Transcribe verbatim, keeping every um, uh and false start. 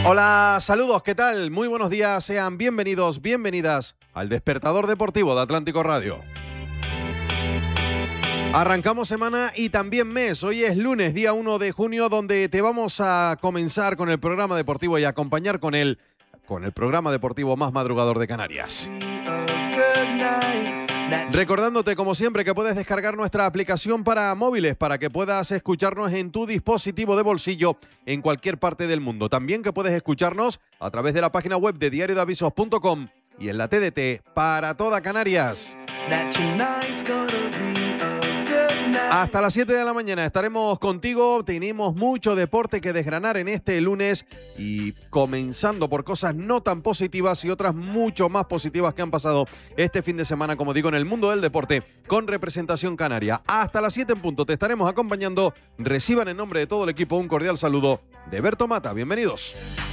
Hola, saludos, ¿qué tal? Muy buenos días, sean bienvenidos, bienvenidas al Despertador Deportivo de Atlántico Radio. Arrancamos semana y también mes. Hoy es lunes, día uno de junio, donde te vamos a comenzar con el programa deportivo y a acompañar con él, con el programa deportivo más madrugador de Canarias. Recordándote, como siempre, que puedes descargar nuestra aplicación para móviles para que puedas escucharnos en tu dispositivo de bolsillo en cualquier parte del mundo. También que puedes escucharnos a través de la página web de diario de avisos punto com y en la T D T para toda Canarias. Hasta las siete de la mañana estaremos contigo. Tenemos mucho deporte que desgranar en este lunes y comenzando por cosas no tan positivas y otras mucho más positivas que han pasado este fin de semana, como digo, en el mundo del deporte con representación canaria. Hasta las siete en punto te estaremos acompañando. Reciban en nombre de todo el equipo un cordial saludo de Berto Mata. Bienvenidos.